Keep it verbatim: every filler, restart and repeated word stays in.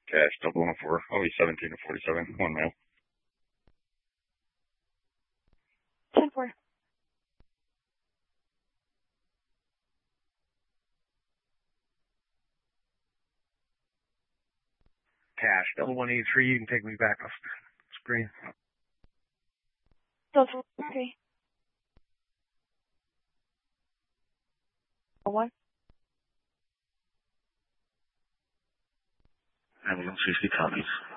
Cash, double one oh four. Oh, he's seventeen to forty-seven. One male. ten four. Cash, double one eighty-three. You can take me back off screen. Double three. One. Ambulance sixty copies.